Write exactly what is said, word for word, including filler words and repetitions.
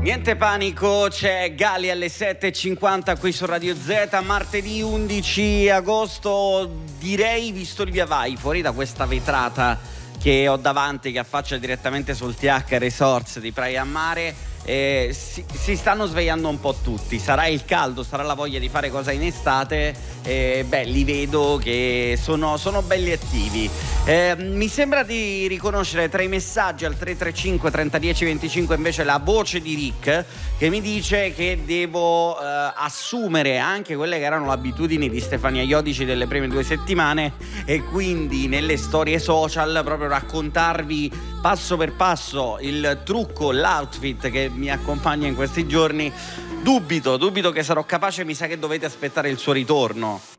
Niente panico, c'è Gali alle sette e cinquanta qui su Radio Z, martedì undici agosto, direi, visto il via vai, fuori da questa vetrata che ho davanti, che affaccia direttamente sul T H Resorts di Praia a Mare, eh, si, si stanno svegliando un po' tutti. Sarà il caldo, sarà la voglia di fare cosa in estate, eh, beh, li vedo che sono, sono belli attivi. Eh, mi sembra di riconoscere tra i messaggi al tre tre cinque trenta dieci venticinque invece la voce di Rick, che mi dice che devo eh, assumere anche quelle che erano le abitudini di Stefania Iodici delle prime due settimane e quindi nelle storie social proprio raccontarvi passo per passo il trucco, l'outfit che mi accompagna in questi giorni. Dubito, dubito che sarò capace, mi sa che dovete aspettare il suo ritorno.